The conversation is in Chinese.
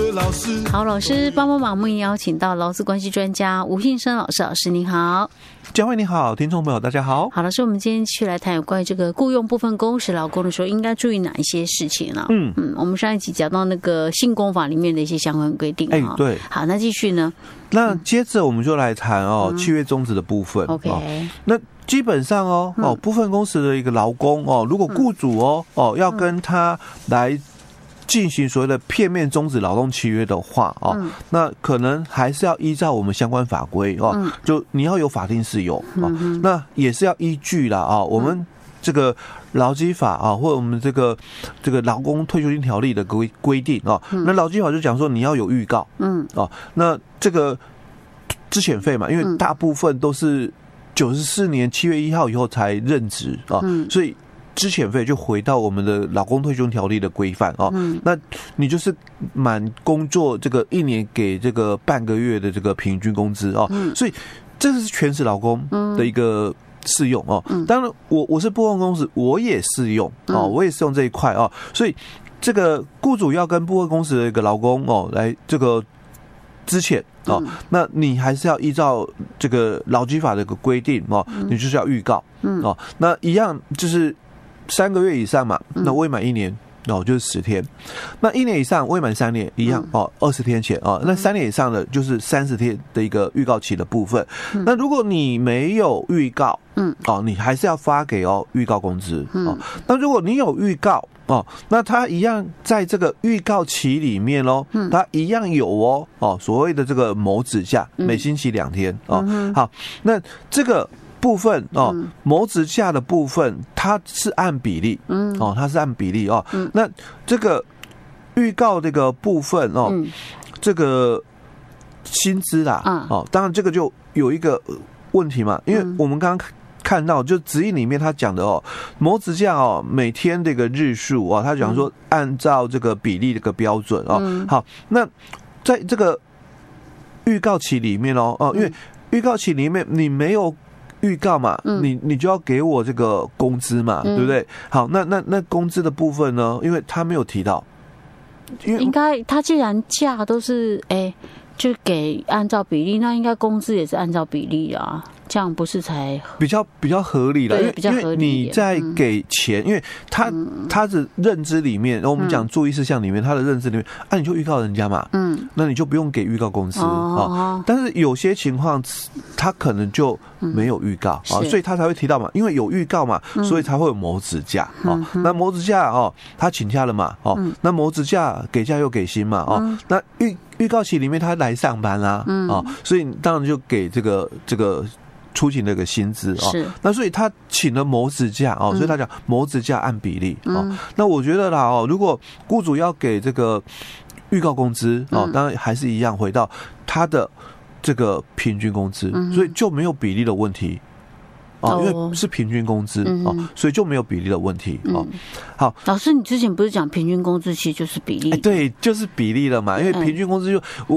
的老师。 好，老师帮忙，我们邀请到劳资关系专家吴信生老师，老师您好。 嘉惠你好，听众朋友大家好。 好，老师，我们今天继续来谈有关于这个雇佣部分工时劳工的时候，应该注意哪一些事情呢？我们上一集讲到那个性工法里面的一些相关规定。 对。 好，那继续呢？ 那接着我们就来谈契约终止的部分。 OK。 那基本上部分工时的一个劳工如果雇主要跟他来进行所谓的片面终止劳动契约的话那可能还是要依照我们相关法规就你要有法定事由那也是要依据啦我们这个劳基法或者我们这个劳工退休金条例的规定那劳基法就讲说你要有预告那这个资遣费嘛，因为大部分都是94年7月1号以后才任职所以资遣费就回到我们的劳工退休条例的规范那你就是满工作这个1年给这个半个月的这个平均工资所以这是全时劳工的一个适用当然我是部分工时我也适用我也适用这一块所以这个雇主要跟部分工时的一个劳工来这个资遣那你还是要依照这个劳基法的一个规定你就是要预告那一样就是3个月以上嘛，那未满1年就是10天，那1年以上未满3年一样20天前那3年以上的就是30天的一个预告期的部分。那如果你没有预告你还是要发给预告工资那如果你有预告那他一样在这个预告期里面他一样有所谓的这个谋职假，每星期2天好，那这个部分谋职假的部分它是按比例它是按比例那这个预告这个部分这个薪资啦当然这个就有一个问题嘛，因为我们刚刚看到就指引里面他讲的谋职假每天这个日数他讲说按照这个比例这个标准好，那在这个预告期里面因为预告期里面你没有预告嘛你就要给我这个工资嘛对不对？好，那工资的部分呢，因为他没有提到，因为应该他既然假都是就给按照比例，那应该工资也是按照比例啊，这样不是才比较合理了？因为你在给钱，因为他的认知里面，然后我们讲注意事项里面，他的认知里面你就预告人家嘛，那你就不用给预告工资但是有些情况他可能就没有预告所以他才会提到嘛，因为有预告嘛，所以才会有谋职假那谋职假他请假了嘛那谋职假给假又给薪嘛那预告期里面他来上班啦所以当然就给这个出勤的一个薪资那所以他请了谋职假所以他讲谋职假按比例那我觉得啦如果雇主要给这个预告工资当然还是一样回到他的这个平均工资所以就没有比例的问题因为是平均工资所以就没有比例的问题好， 老师，你之前不是讲平均工资其实就是比例？ 对，就是比例了嘛，因为平均工资就